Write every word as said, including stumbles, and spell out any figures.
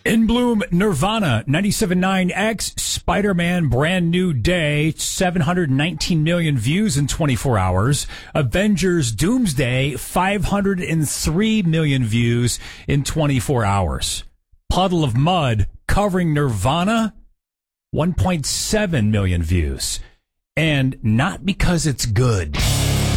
In Bloom, Nirvana, ninety-seven point nine X, Spider-Man, Brand New Day, seven hundred nineteen million views in twenty-four hours. Avengers, Doomsday, five hundred three million views in twenty-four hours. Puddle of Mud, covering Nirvana, one point seven million views. And not because it's good.